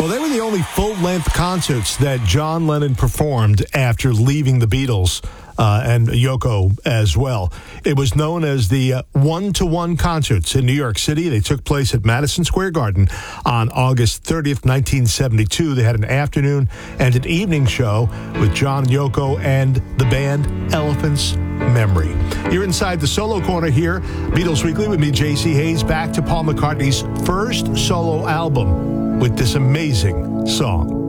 Well, they were the only full-length concerts that John Lennon performed after leaving the Beatles, and Yoko as well. It was known as the one-to-one concerts in New York City. They took place at Madison Square Garden on August 30th, 1972. They had an afternoon and an evening show with John and Yoko and the band Elephant's Memory. You're inside the Solo Corner here, Beatles Weekly with me, J.C. Hayes, back to Paul McCartney's first solo album with this amazing song.